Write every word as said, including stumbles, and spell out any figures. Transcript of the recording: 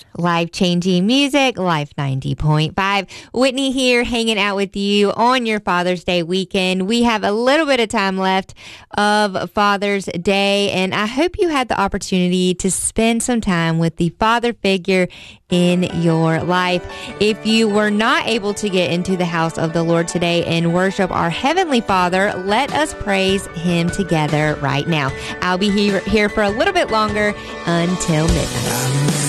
Life-changing music, Life ninety point five. Whitney here hanging out with you on your Father's Day weekend. We have a little bit of time left of Father's Day, and I hope you had the opportunity to spend some time with the father figure in your life. If you were not able to get into the house of the Lord today and worship our Heavenly Father, let us praise Him together right now. I'll be here, here for a little bit longer until midnight.